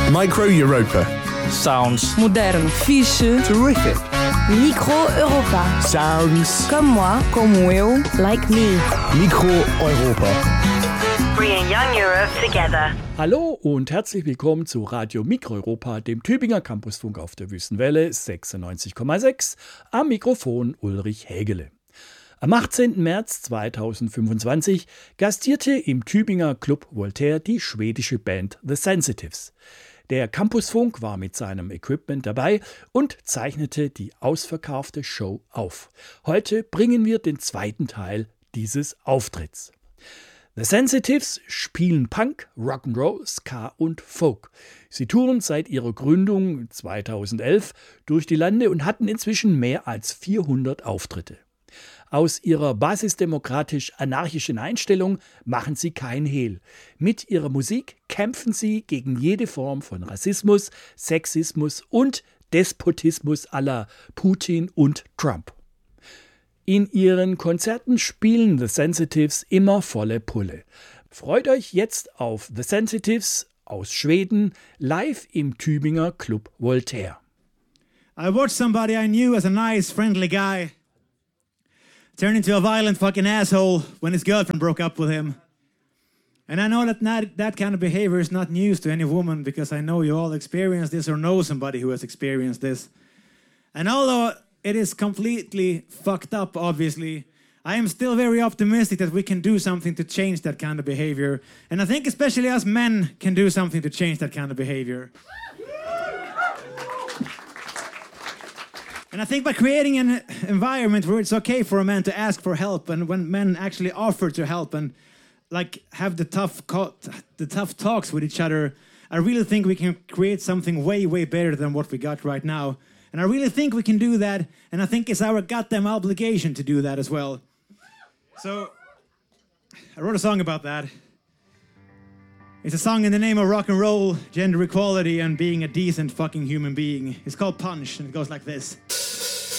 Micro Europa. Sounds Moderno. Fixe. Terrific. Micro Europa. Sounds. Comme moi, como eu. Like me. Micro Europa. Bringing young Europe together. Hallo und herzlich willkommen zu Radio Mikroeuropa, dem Tübinger Campusfunk auf der Wüstenwelle 96,6. Am Mikrofon Ulrich Hägele. Am 18. März 2025 gastierte im Tübinger Club Voltaire die schwedische Band The Sensitives. Der Campusfunk war mit seinem Equipment dabei und zeichnete die ausverkaufte Show auf. Heute bringen wir den zweiten Teil dieses Auftritts. The Sensitives spielen Punk, Rock'n'Roll, Ska und Folk. Sie touren seit ihrer Gründung 2011 durch die Lande und hatten inzwischen mehr als 400 Auftritte. Aus ihrer basisdemokratisch-anarchischen Einstellung machen sie kein Hehl. Mit ihrer Musik kämpfen sie gegen jede Form von Rassismus, Sexismus und Despotismus à la Putin und Trump. In ihren Konzerten spielen The Sensitives immer volle Pulle. Freut euch jetzt auf The Sensitives aus Schweden live im Tübinger Club Voltaire. I watched somebody I knew as a nice, friendly guy turn into a violent fucking asshole when his girlfriend broke up with him. And I know that kind of behavior is not news to any woman, because I know you all experience this or know somebody who has experienced this. And although it is completely fucked up, obviously, I am still very optimistic that we can do something to change that kind of behavior. And I think especially us men can do something to change that kind of behavior. And I think by creating an environment where it's okay for a man to ask for help, and when men actually offer to help and like have the tough talks with each other, I really think we can create something way, way better than what we got right now. And I really think we can do that, and I think it's our goddamn obligation to do that as well. So, I wrote a song about that. It's a song in the name of rock and roll, gender equality, and being a decent fucking human being. It's called Punch, and it goes like this.